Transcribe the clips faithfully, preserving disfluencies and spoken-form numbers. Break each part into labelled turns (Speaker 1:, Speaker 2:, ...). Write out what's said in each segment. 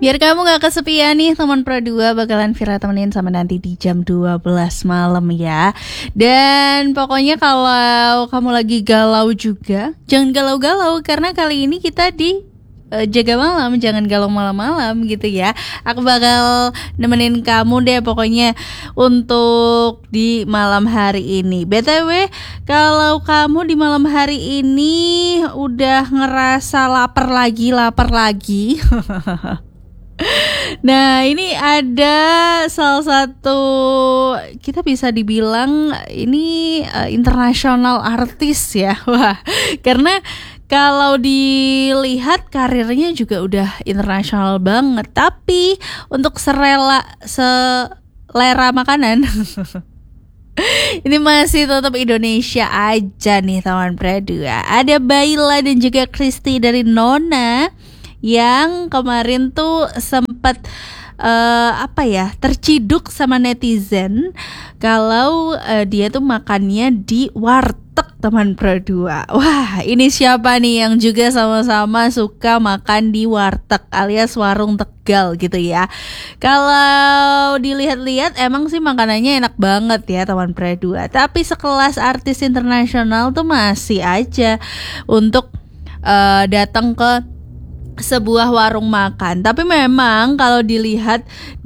Speaker 1: Biar kamu gak kesepian nih, teman Pro dua bakalan Vira temenin sama nanti di jam dua belas malam ya. Dan pokoknya kalau kamu lagi galau juga, jangan galau-galau karena kali ini kita di uh, jaga malam, jangan galau malam-malam gitu ya. Aku bakal nemenin kamu deh pokoknya untuk di malam hari ini. B T W, kalau kamu di malam hari ini udah ngerasa lapar lagi, lapar lagi nah ini ada salah satu, kita bisa dibilang ini uh, internasional artis ya. Wah, karena kalau dilihat karirnya juga udah internasional banget, tapi untuk serela selera makanan ini masih tetap Indonesia aja nih teman Pro dua. Ada Baila dan juga Christy dari Nona yang kemarin tuh sempat uh, apa ya terciduk sama netizen kalau uh, dia tuh makannya di warteg teman Pro dua. Wah, ini siapa nih yang juga sama-sama suka makan di warteg alias warung Tegal gitu ya. Kalau dilihat-lihat emang sih makanannya enak banget ya teman Pro dua. Tapi sekelas artis internasional tuh masih aja untuk uh, datang ke sebuah warung makan. Tapi memang kalau dilihat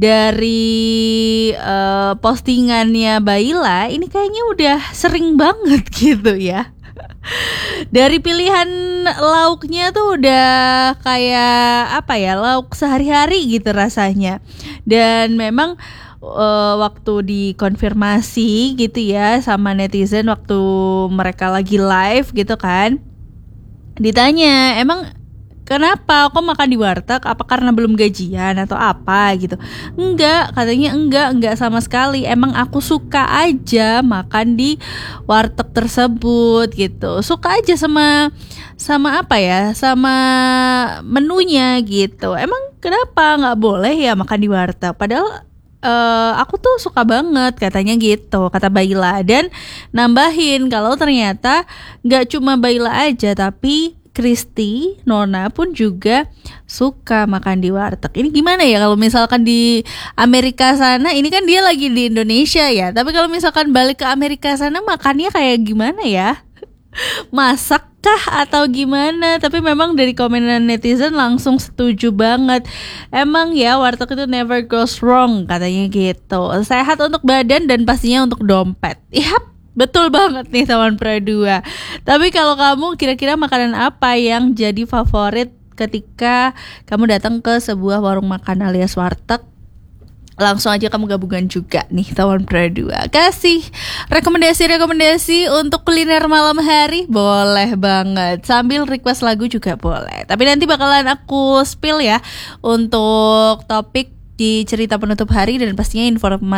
Speaker 1: dari uh, postingannya Baila, ini kayaknya udah sering banget gitu ya. Dari pilihan lauknya tuh udah kayak apa ya, lauk sehari-hari gitu rasanya. Dan memang uh, waktu dikonfirmasi gitu ya sama netizen waktu mereka lagi live gitu kan, ditanya emang kenapa kok makan di warteg? Apa karena belum gajian atau apa gitu? Enggak, katanya enggak, enggak sama sekali. Emang aku suka aja makan di warteg tersebut gitu. Suka aja sama sama apa ya? Sama menunya gitu. Emang kenapa nggak boleh ya makan di warteg? Padahal Uh, aku tuh suka banget katanya gitu, kata Baila. Dan nambahin kalau ternyata gak cuma Baila aja, tapi Christy, Nona pun juga suka makan di warteg. Ini gimana ya kalau misalkan di Amerika sana, ini kan dia lagi di Indonesia ya, tapi kalau misalkan balik ke Amerika sana makannya kayak gimana ya? Masak kah atau gimana? Tapi memang dari komenan netizen langsung setuju banget. Emang ya warteg itu never goes wrong katanya gitu. Sehat untuk badan dan pastinya untuk dompet. Yap, betul banget nih teman Pro dua. Tapi kalau kamu kira-kira makanan apa yang jadi favorit ketika kamu datang ke sebuah warung makan alias warteg? Langsung aja kamu gabungan juga nih teman Pro dua. Kasih rekomendasi-rekomendasi untuk kuliner malam hari, boleh banget. Sambil request lagu juga boleh. Tapi nanti bakalan aku spill ya untuk topik di cerita penutup hari, dan pastinya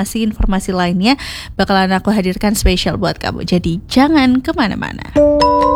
Speaker 1: informasi-informasi lainnya bakalan aku hadirkan spesial buat kamu. Jadi jangan kemana-mana.